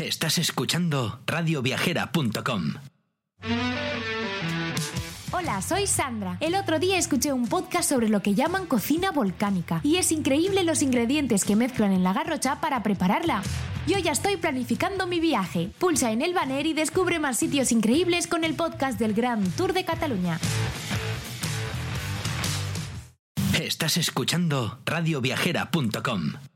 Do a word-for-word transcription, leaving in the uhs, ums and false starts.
Estás escuchando radio viajera punto com. Hola, soy Sandra. El otro día escuché un podcast sobre lo que llaman cocina volcánica y es increíble los ingredientes que mezclan en la garrocha para prepararla. Yo ya estoy planificando mi viaje. Pulsa en el banner y descubre más sitios increíbles con el podcast del Gran Tour de Cataluña. Estás escuchando radio viajera punto com.